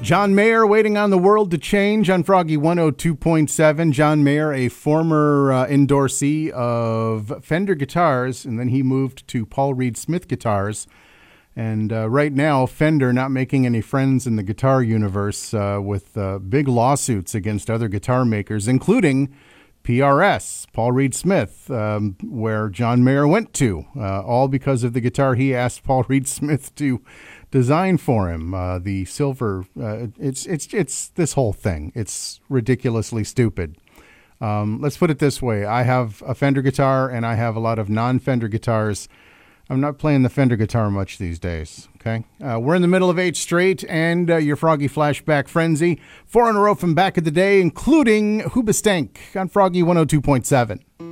John Mayer, Waiting on the World to Change on Froggy 102.7. John Mayer, a former endorsee of Fender guitars, and then he moved to Paul Reed Smith guitars. And right now, Fender not making any friends in the guitar universe with big lawsuits against other guitar makers, including PRS, Paul Reed Smith, where John Mayer went to, all because of the guitar he asked Paul Reed Smith to design for him. The silver, it's this whole thing. It's ridiculously stupid. Let's put it this way. I have a Fender guitar and I have a lot of non-Fender guitars. I'm not playing the Fender guitar much these days, okay? We're in the middle of 8 straight and your Froggy Flashback Frenzy. 4 in a row from back of the day, including Hoobastank on Froggy 102.7.